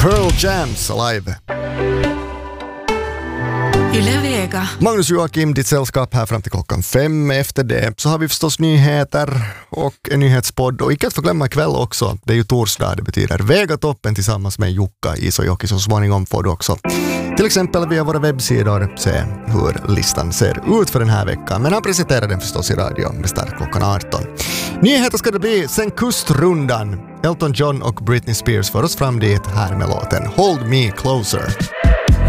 Pearl Jams Alive. Yle Vega. Magnus Joakim, ditt sällskap här fram till klockan 5. Efter det så har vi förstås nyheter och en nyhetspodd. Och inte att förglömma ikväll också. Det är ju torsdag, det betyder Vegatoppen tillsammans med Jukka Isojoki. Så småningom får du också till exempel via våra webbsidor se hur listan ser ut för den här veckan. Men han presenterar den förstås i radio med start klockan 18. Nyheter ska det bli sen kustrundan. Elton John och Britney Spears för oss fram dit här med låten Hold Me Closer.